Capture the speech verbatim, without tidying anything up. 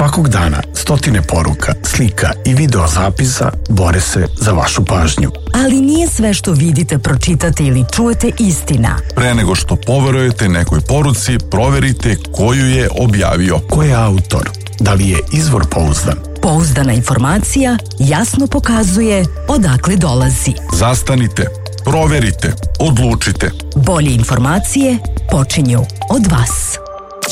Svakog dana stotine poruka, slika i video zapisa bore se za vašu pažnju. Ali nije sve što vidite, pročitate ili čujete istina. Pre nego što poverujete nekoj poruci, proverite koju je objavio. Ko je autor? Da li je izvor pouzdan? Pouzdana informacija jasno pokazuje odakle dolazi. Zastanite, proverite, odlučite. Bolje informacije počinju od vas.